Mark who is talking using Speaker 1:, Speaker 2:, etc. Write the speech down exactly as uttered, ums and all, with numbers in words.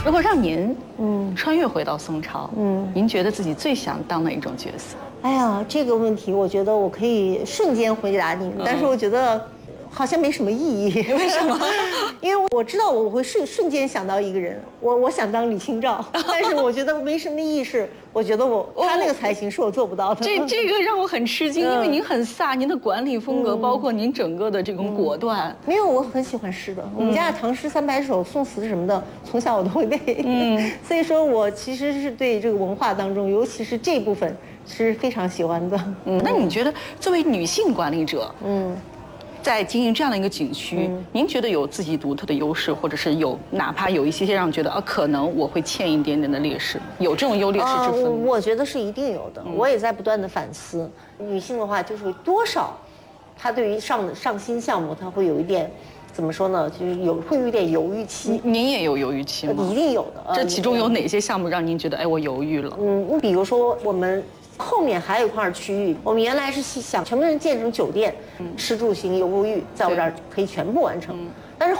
Speaker 1: 如果让您嗯穿越回到宋朝，嗯，您觉得自己最想当哪一种角色？
Speaker 2: 哎呀，这个问题我觉得我可以瞬间回答你，但是我觉得好像没什么意义。
Speaker 1: 为什么？
Speaker 2: 因为我知道我会瞬瞬间想到一个人，我我想当李清照，但是我觉得没什么意义，是我觉得我他那个才情是我做不到的。
Speaker 1: 这这个让我很吃惊，因为您很飒，您的管理风格，包括您整个的这种果断。
Speaker 2: 没有，我很喜欢诗的，我们家的唐诗三百首、宋词什么的，从小我都会背。嗯，所以说我其实是对这个文化当中，尤其是这部分是非常喜欢的。
Speaker 1: 嗯，那你觉得作为女性管理者，嗯，在经营这样的一个景区，嗯、您觉得有自己独特的优势，或者是有哪怕有一些些让觉得啊，可能我会欠一点点的劣势，有这种优劣势之分吗？
Speaker 2: 呃、我觉得是一定有的，嗯、我也在不断的反思。女性的话，就是多少，她对于上上新项目，她会有一点。怎么说呢？就是有会有一点犹豫期。
Speaker 1: 您也有犹豫期吗？
Speaker 2: 一定有的。
Speaker 1: 这其中有哪些项目让您觉得，哎，我犹豫了？
Speaker 2: 嗯，你比如说我们后面还有一块区域，我们原来是想全部人建成酒店，吃住行游物娱，在我这儿可以全部完成。